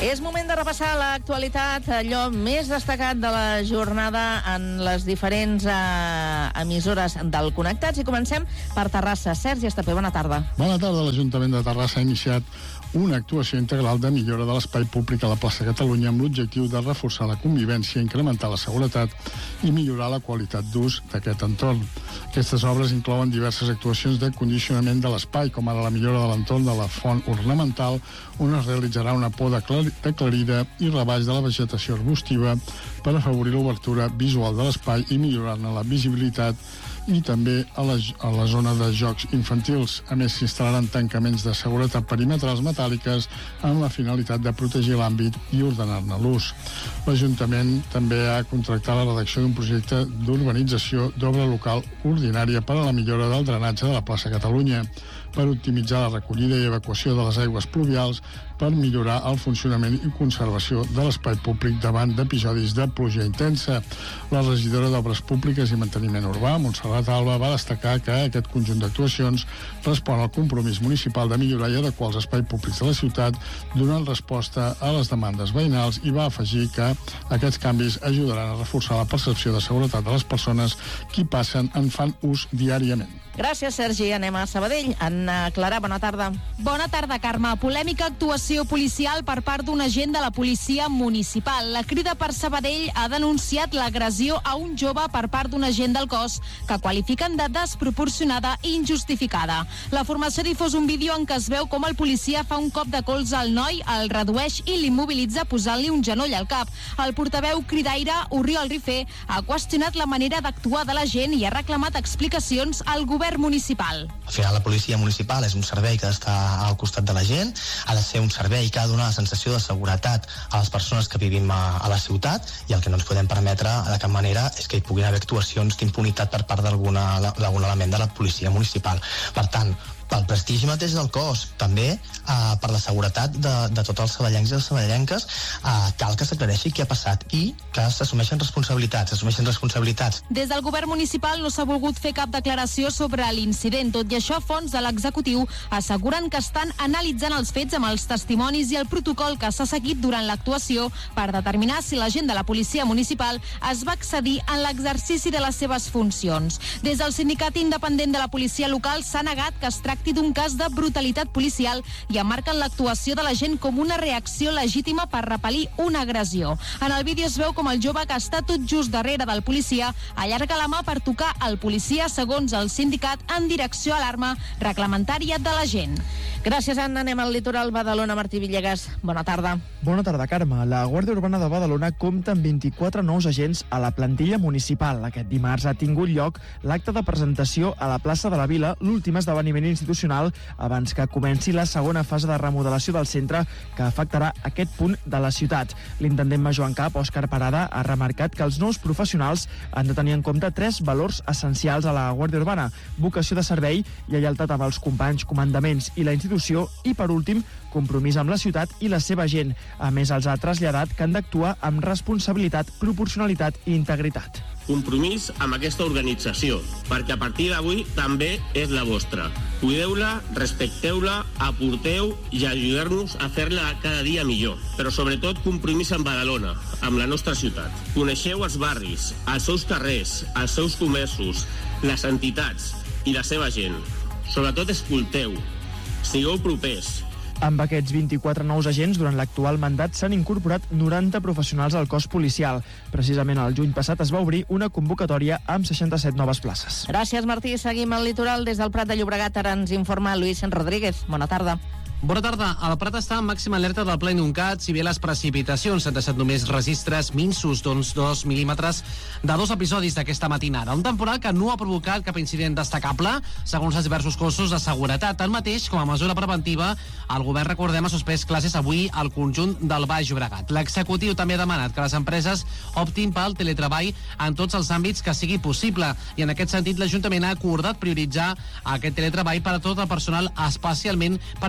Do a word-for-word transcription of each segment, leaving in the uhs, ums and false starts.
És moment de repassar l'actualitat, allò més destacat de la jornada en les diferents eh, emissores del Connectats, i comencem per Terrassa. Sergi Estapé, bona tarda. Bona tarda. L'Ajuntament de Terrassa ha iniciat una actuació integral de millora de l'espai públic a la plaça Catalunya amb l'objectiu de reforçar la convivència, incrementar la seguretat i millorar la qualitat d'ús d'aquest entorn. Aquestes obres inclouen diverses actuacions de condicionament de l'espai, com ara la millora de l'entorn de la font ornamental, on es realitzarà una poda aclarida i rebaix de la vegetació arbustiva per afavorir l'obertura visual de l'espai i millorar-ne la visibilitat, i també a la, a la zona de jocs infantils. A més, s'instal·laran tancaments de seguretat perimetrals metàl·liques amb la finalitat de protegir l'àmbit i ordenar-ne l'ús. L'Ajuntament també ha contractat la redacció d'un projecte d'urbanització d'obra local ordinària per a la millora del drenatge de la plaça Catalunya, per optimitzar la recollida i evacuació de les aigües pluvials, per millorar el funcionament i conservació de l'espai públic davant d'episodis de pluja intensa. La regidora d'Obres Públiques i Manteniment Urbà, Montserrat Alba, va destacar que aquest conjunt d'actuacions respon al compromís municipal de millorar i adequar els espais públics de la ciutat, donant resposta a les demandes veïnals, i va afegir que aquests canvis ajudaran a reforçar la percepció de seguretat de les persones que hi passen en fan ús diàriament. Gràcies, Sergi. Anem a Sabadell. Anna Clara, bona tarda. Bona tarda, Carme. Polèmica actuació policial per part d'un agent de la policia municipal. La Crida per Sabadell ha denunciat l'agressió a un jove per part d'un agent del cos que qualifiquen de desproporcionada i injustificada. La formació difós un vídeo en què es veu com el policia fa un cop de colze al noi, el redueix i l'immobilitza posant-li un genoll al cap. El portaveu cridaire, Oriol Rifé, ha qüestionat la manera d'actuar de l'agent i ha reclamat explicacions al govern municipal. Al final la policia municipal és un servei que ha d'estar al costat de la gent, ha de ser un servei que ha de donar la sensació de seguretat a les persones que vivim a, a la ciutat, i el que no ens podem permetre de cap manera és que hi puguin haver actuacions d'impunitat per part d'algun element de la policia municipal. Per tant, pel prestigi mateix del cos, també eh, per la seguretat de, de tots els saballencs i les saballenques, eh, cal que s'aclareixi què ha passat i que s'assumeixen responsabilitats, s'assumeixen responsabilitats. Des del govern municipal no s'ha volgut fer cap declaració sobre l'incident. Tot i això, fonts de l'executiu asseguren que estan analitzant els fets amb els testimonis i el protocol que s'ha seguit durant l'actuació per determinar si l'agent de la policia municipal es va excedir en l'exercici de les seves funcions. Des del sindicat independent de la policia local s'ha negat que es tracti d'un cas de brutalitat policial i emmarquen l'actuació de la gent com una reacció legítima per repel·lir una agressió. En el vídeo es veu com el jove, que està tot just darrere del policia, allarga la mà per tocar el policia, segons el sindicat, en direcció a l'arma reglamentària de la gent. Gràcies, Anna. Anem al litoral. Badalona, Martí Villegas. Bona tarda. Bona tarda, Carme. La Guàrdia Urbana de Badalona compta amb vint-i-quatre nous agents a la plantilla municipal. Aquest dimarts ha tingut lloc l'acte de presentació a la plaça de la Vila, l'últim esdeveniment institucional abans que comenci la segona fase de remodelació del centre, que afectarà aquest punt de la ciutat. L'intendent major en cap, Òscar Parada, ha remarcat que els nous professionals han de tenir en compte tres valors essencials a la Guàrdia Urbana: vocació de servei, lleialtat amb els companys, comandaments i la institució, i, per últim, compromís amb la ciutat i la seva gent. A més, els ha traslladat que han d'actuar amb responsabilitat, proporcionalitat i integritat. Compromís amb aquesta organització, perquè a partir d'avui també és la vostra. Cuideu-la, respecteu-la, aporteu i ajudeu-nos a fer-la cada dia millor. Però sobretot compromís amb Badalona, amb la nostra ciutat. Coneixeu els barris, els seus carrers, els seus comerços, les entitats i la seva gent. Sobretot escolteu, sigueu propers. Amb aquests vint-i-quatre nous agents, durant l'actual mandat s'han incorporat noranta professionals al cos policial. Precisament el juny passat es va obrir una convocatòria amb seixanta-set noves places. Gràcies, Martí. Seguim al litoral. Des del Prat de Llobregat ara ens informa Luis Rodríguez. Bona tarda. Bona tarda. El Prat està en màxima alerta del ple inundat, si bé les precipitacions s'han deixat només registres minsos d'uns dos mil·límetres de dos episodis d'aquesta matinada. Un temporal que no ha provocat cap incident destacable, segons els diversos cossos de seguretat. Tanmateix, com a mesura preventiva, el govern, recordem, ha suspès classes avui al conjunt del Baix Llobregat. L'executiu també ha demanat que les empreses optin pel teletreball en tots els àmbits que sigui possible, i en aquest sentit l'Ajuntament ha acordat prioritzar aquest teletreball per a tot el personal, especialment per a aquell que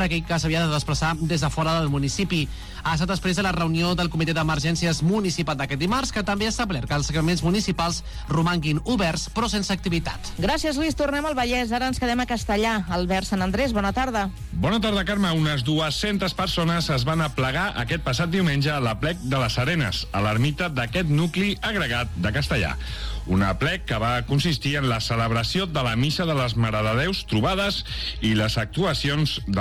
s'havia de desplaçar des de fora del municipi. Ha estat després de la reunió del Comitè d'Emergències Municipal d'aquest dimarts, que també ha establert que els equipaments municipals romanguin oberts però sense activitat. Gràcies, Lluís. Tornem al Vallès. Ara ens quedem a Castellà. Albert Sant Andrés, bona tarda. Bona tarda, Carme. Unes dues-centes persones es van aplegar aquest passat diumenge a l'Aplec de les Arenes, a l'ermita d'aquest nucli agregat de Castellà. Un aplec que va consistir en la celebració de la missa de les Mare de Déus trobades i les actuacions de